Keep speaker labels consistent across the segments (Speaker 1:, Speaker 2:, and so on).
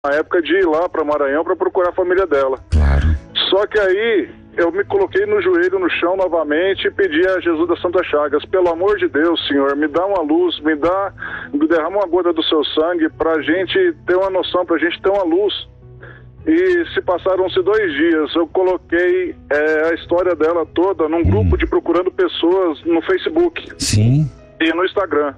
Speaker 1: na época de ir lá para Maranhão para procurar a família dela.
Speaker 2: Claro.
Speaker 1: Só que aí eu me coloquei no joelho no chão novamente e pedi a Jesus das Santas Chagas: pelo amor de Deus, Senhor, me dá uma luz, me derrama uma gota do seu sangue pra gente ter uma noção, pra gente ter uma luz. E se passaram-se 2 dias, eu coloquei a história dela toda num grupo de procurando pessoas no Facebook.
Speaker 2: Sim.
Speaker 1: E no Instagram.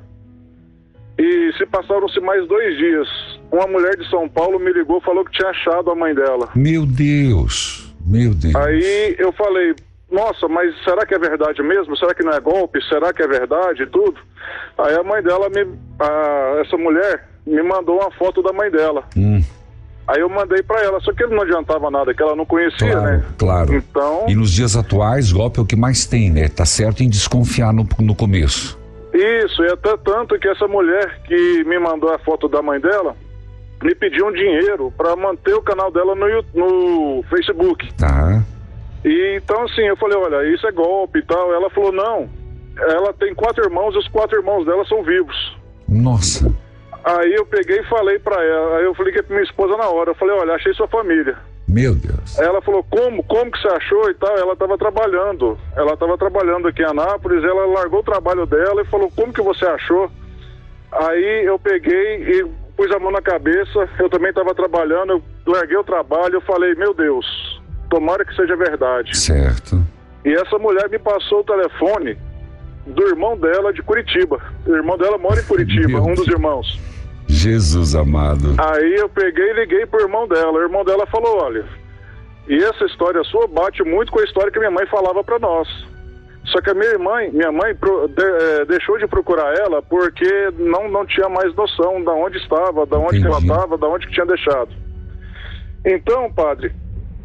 Speaker 1: E se passaram-se mais 2 dias, uma mulher de São Paulo me ligou, falou que tinha achado a mãe dela.
Speaker 2: Meu Deus, meu Deus.
Speaker 1: Aí eu falei: nossa, mas será que é verdade mesmo? Será que não é golpe? Será que é verdade e tudo? Aí a mãe dela, essa mulher, me mandou uma foto da mãe dela. Aí eu mandei pra ela, só que não adiantava nada, que ela não conhecia,
Speaker 2: claro,
Speaker 1: né?
Speaker 2: Claro.
Speaker 1: Então...
Speaker 2: E nos dias atuais, golpe é o que mais tem, né? Tá certo em desconfiar no começo.
Speaker 1: Isso, e até tanto que essa mulher que me mandou a foto da mãe dela me pediu um dinheiro pra manter o canal dela no Facebook.
Speaker 2: Tá.
Speaker 1: E então assim, eu falei: olha, isso é golpe e tal. Ela falou: não, ela tem 4 irmãos e os 4 irmãos dela são vivos.
Speaker 2: Nossa.
Speaker 1: Aí eu peguei e falei pra ela, aí eu falei pra minha esposa na hora, eu falei: olha, achei sua família.
Speaker 2: Meu Deus.
Speaker 1: Ela falou: como que você achou e tal? Ela estava trabalhando aqui em Anápolis, ela largou o trabalho dela e falou: como que você achou? Aí eu peguei e pus a mão na cabeça, eu também estava trabalhando, eu larguei o trabalho, eu falei: meu Deus, tomara que seja verdade.
Speaker 2: Certo.
Speaker 1: E essa mulher me passou o telefone do irmão dela de Curitiba. O irmão dela mora em Curitiba, um dos irmãos.
Speaker 2: Jesus amado.
Speaker 1: Aí eu peguei e liguei pro irmão dela. O irmão dela falou: olha, e essa história sua bate muito com a história que minha mãe falava pra nós. Só que a minha mãe deixou de procurar ela porque não tinha mais noção de onde estava, de onde que ela estava, de onde que tinha deixado. Então, padre,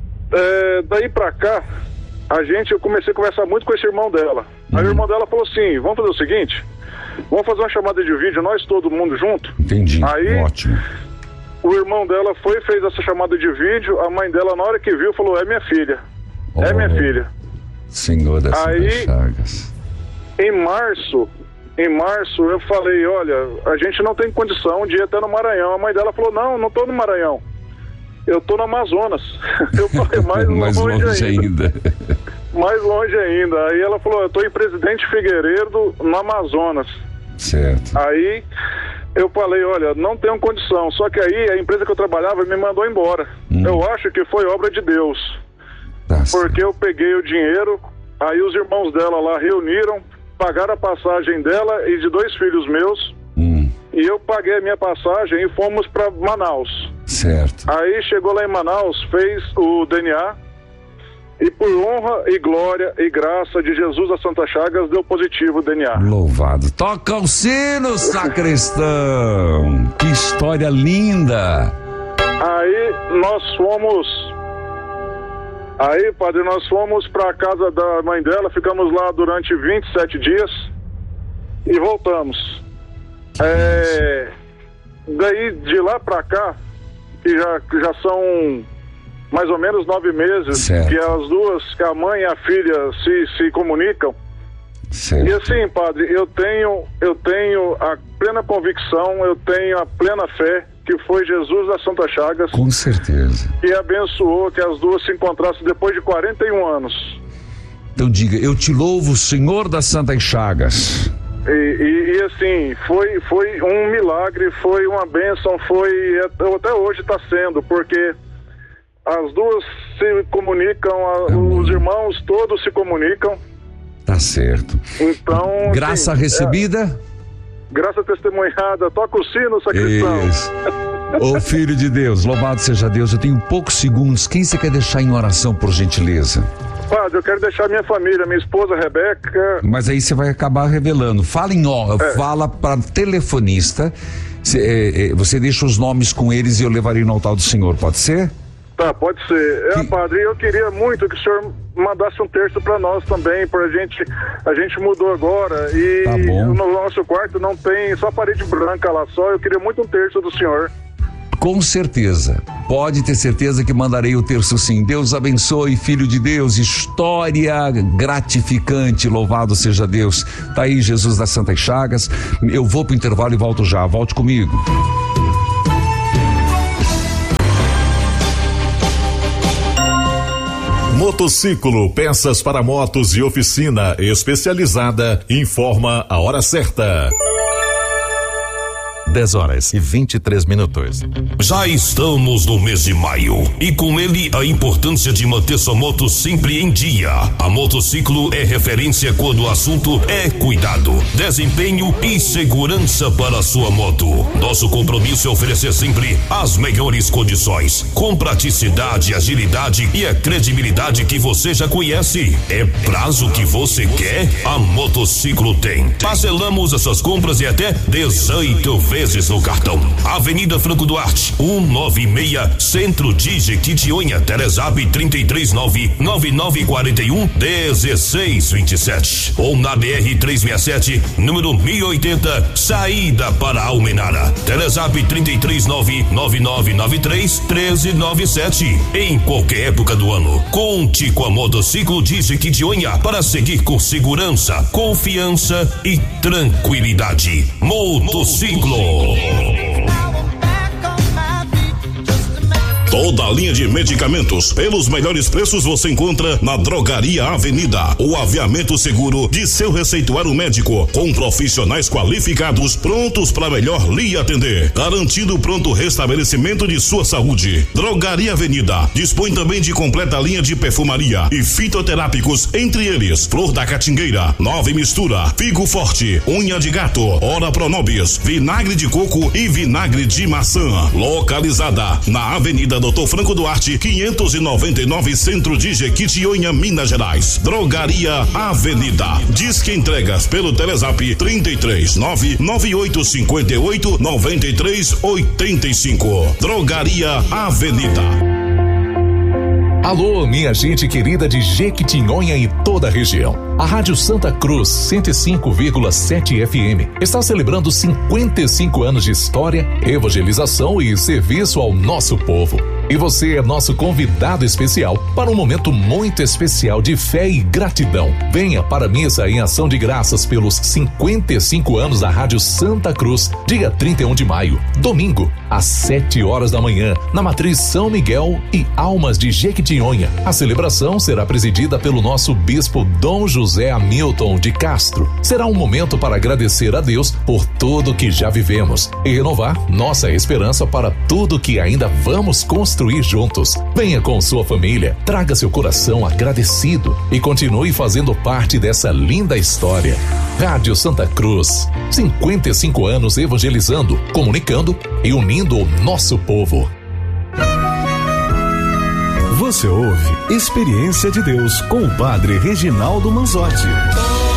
Speaker 1: daí pra cá, eu comecei a conversar muito com esse irmão dela. Aí o irmão dela falou assim: vamos fazer o seguinte, vamos fazer uma chamada de vídeo, nós todo mundo junto.
Speaker 2: Entendi,
Speaker 1: aí,
Speaker 2: ótimo.
Speaker 1: O irmão dela fez essa chamada de vídeo, a mãe dela, na hora que viu, falou: é minha filha, é minha filha.
Speaker 2: Senhor das Santas Chagas.
Speaker 1: Em março eu falei: olha, a gente não tem condição de ir até no Maranhão. A mãe dela falou: não tô no Maranhão, eu tô no Amazonas. Eu falei: mais longe ainda. Mais longe ainda. Aí ela falou: eu tô em Presidente Figueiredo, no Amazonas.
Speaker 2: Certo.
Speaker 1: Aí eu falei: olha, não tenho condição. Só que aí a empresa que eu trabalhava me mandou embora. Eu acho que foi obra de Deus.
Speaker 2: Tá,
Speaker 1: porque eu peguei o dinheiro, aí os irmãos dela lá reuniram, pagaram a passagem dela e de 2 filhos meus. E eu paguei a minha passagem e fomos para Manaus.
Speaker 2: Certo.
Speaker 1: Aí chegou lá em Manaus, fez o DNA e por honra e glória e graça de Jesus das Santas Chagas deu positivo o DNA. Louvado.
Speaker 2: Toca o sino, sacristão. Que história linda.
Speaker 1: Aí, padre, nós fomos para a casa da mãe dela, ficamos lá durante 27 dias e voltamos. Daí de lá para cá, que já são mais ou menos 9 meses, certo, que as duas, que a mãe e a filha se comunicam. Certo. E assim, padre, eu tenho a plena convicção, eu tenho a plena fé que foi Jesus das Santas Chagas.
Speaker 2: Com certeza.
Speaker 1: Que abençoou que as duas se encontrassem depois de 41 anos.
Speaker 2: Então diga: eu te louvo, Senhor das Santas Chagas.
Speaker 1: E assim, foi um milagre, foi uma bênção, até hoje está sendo, porque as duas se comunicam, os irmãos todos se comunicam.
Speaker 2: Tá certo.
Speaker 1: Então,
Speaker 2: graça assim, recebida?
Speaker 1: Graça testemunhada. Toca o sino, sacristão.
Speaker 2: Ô filho de Deus, louvado seja Deus. Eu tenho poucos segundos. Quem você quer deixar em oração, por gentileza?
Speaker 1: Padre, eu quero deixar minha família, minha esposa Rebeca.
Speaker 2: Mas aí você vai acabar revelando. Fala para telefonista. Você deixa os nomes com eles e eu levarei no altar do Senhor, pode ser?
Speaker 1: Tá, pode ser. Padre, eu queria muito que o senhor mandasse um terço para nós também, a gente mudou agora e tá no nosso quarto não tem, só parede branca lá só, eu queria muito um terço do senhor.
Speaker 2: Com certeza, pode ter certeza que mandarei o terço sim. Deus abençoe, filho de Deus, história gratificante, louvado seja Deus. Tá aí Jesus das Santas Chagas. Eu vou pro intervalo e volto já, volte comigo.
Speaker 3: Motociclo, peças para motos e oficina especializada, informa a hora certa.
Speaker 4: 10h23.
Speaker 5: Já estamos no mês de maio e com ele a importância de manter sua moto sempre em dia. A Motociclo é referência quando o assunto é cuidado, desempenho e segurança para a sua moto. Nosso compromisso é oferecer sempre as melhores condições, com praticidade, agilidade e a credibilidade que você já conhece. É prazo que você quer? A Motociclo tem. Parcelamos as suas compras em até 18 vezes no cartão. Avenida Franco Duarte, 196, Centro de Jequitinhonha, Telezap 33999411627 ou na BR 367, número 1080, saída para Almenara. Telezap 33999931397. Em qualquer época do ano, conte com a Motociclo de Jequitinhonha para seguir com segurança, confiança e tranquilidade. Motociclo.
Speaker 6: Toda a linha de medicamentos pelos melhores preços você encontra na Drogaria Avenida. O aviamento seguro de seu receituário médico, com profissionais qualificados prontos para melhor lhe atender, garantindo pronto restabelecimento de sua saúde. Drogaria Avenida dispõe também de completa linha de perfumaria e fitoterápicos, entre eles Flor da Catingueira, Nova Mistura, Figo Forte, Unha de Gato, Ora Pronobis, Vinagre de Coco e Vinagre de Maçã. Localizada na Avenida Dr. Franco Duarte, 599, Centro de Jequitinhonha, Minas Gerais. Drogaria Avenida. Disque entregas pelo Telezap 33998589385. Drogaria Avenida.
Speaker 7: Alô, minha gente querida de Jequitinhonha e toda a região. A Rádio Santa Cruz 105,7 FM está celebrando 55 anos de história, evangelização e serviço ao nosso povo. E você é nosso convidado especial para um momento muito especial de fé e gratidão. Venha para a missa em ação de graças pelos 55 anos da Rádio Santa Cruz, dia 31 de maio, domingo, às 7 horas da manhã, na Matriz São Miguel e Almas de Jequitinhonha. A celebração será presidida pelo nosso bispo Dom José Hamilton de Castro. Será um momento para agradecer a Deus por tudo que já vivemos e renovar nossa esperança para tudo que ainda vamos construir juntos. Venha com sua família, traga seu coração agradecido e continue fazendo parte dessa linda história. Rádio Santa Cruz, 55 anos evangelizando, comunicando e unindo o nosso povo.
Speaker 3: Você ouve Experiência de Deus com o Padre Reginaldo Manzotti.